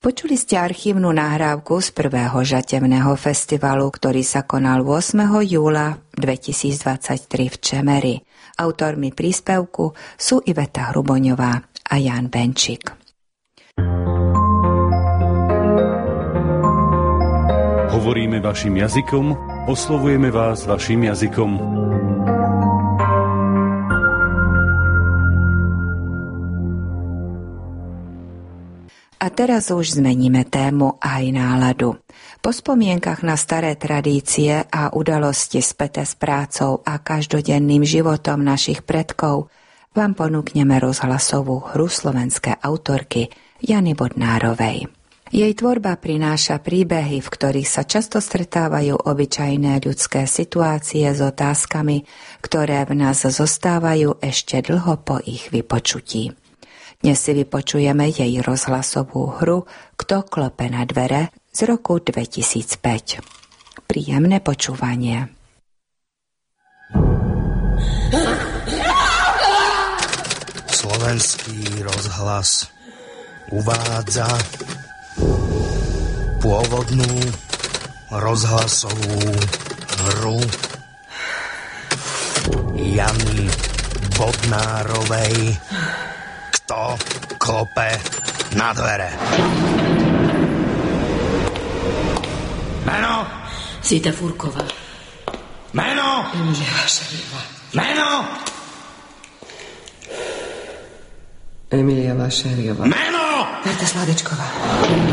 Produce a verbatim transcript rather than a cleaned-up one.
Počuli ste archívnu nahrávku z prvého žatevného festivalu, ktorý sa konal ôsmeho júla dvetisícdvadsaťtri v Čemeri. Autormi príspevku sú Iveta Hruboňová a Jan Benčík. Hovoríme vašim jazykom, oslovujeme vás vašim jazykom. A teraz už zmeníme tému aj náladu. Po spomienkach na staré tradície a udalosti späté s prácou a každodenným životom našich predkov vám ponúkneme rozhlasovú hru slovenskej autorky Jany Bodnárovej. Jej tvorba prináša príbehy, v ktorých sa často stretávajú obyčajné ľudské situácie s otázkami, ktoré v nás zostávajú ešte dlho po ich vypočutí. Dnes si vypočujeme jej rozhlasovú hru Kto klope na dvere z roku dvetisícpäť. Príjemné počúvanie. Slovenský rozhlas uvádza pôvodnú rozhlasovú hru Jany Bodnárovej Kto klope na dvere. Meno? Zita Furková. Meno? Emilia Vašariová. Meno? Emilia Vašariová. Meno? Marta Sládečková.